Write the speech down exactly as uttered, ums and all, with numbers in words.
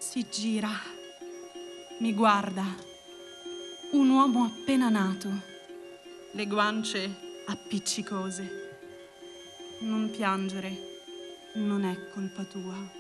Si gira, mi guarda, un uomo appena nato, le guance appiccicose. Non piangere, non è colpa tua.